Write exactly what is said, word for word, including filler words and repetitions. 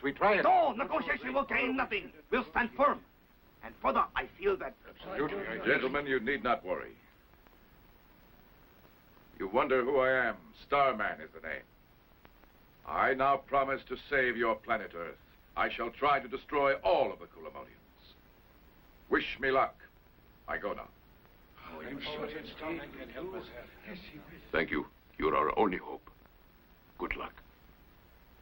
we try it. No, negotiation will gain nothing. We'll stand firm. And further, I feel that... Absolutely. Gentlemen, you need not worry. You wonder who I am. Starman is the name. I now promise to save your planet Earth. I shall try to destroy all of the Kulamodians. Wish me luck. I go now. Oh, I'm sure Starman can help us. Thank you. You're our only hope. Good luck.